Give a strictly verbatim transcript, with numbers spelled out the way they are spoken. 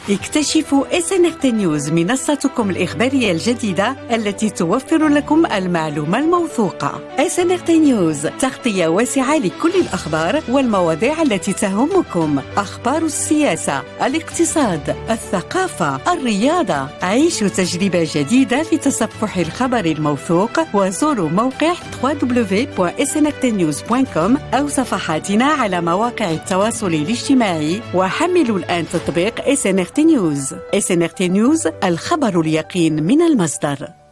اكتشفوا إس إن آر تي نيوز، منصتكم الإخبارية الجديدة التي توفر لكم المعلومة الموثوقة. إس إن آر تي نيوز، تغطية واسعة لكل الأخبار والمواضيع التي تهمكم، أخبار السياسة، الاقتصاد، الثقافة، الرياضة. عيشوا تجربة جديدة في تصفح الخبر الموثوق، وزوروا موقع دبليو دبليو دبليو دوت إس إن آر تي نيوز دوت كوم أو صفحاتنا على مواقع التواصل الاجتماعي، وحملوا الآن تطبيق إس إن آر تي نيوز. إس إن آر تي نيوز، الخبر اليقين من المصدر.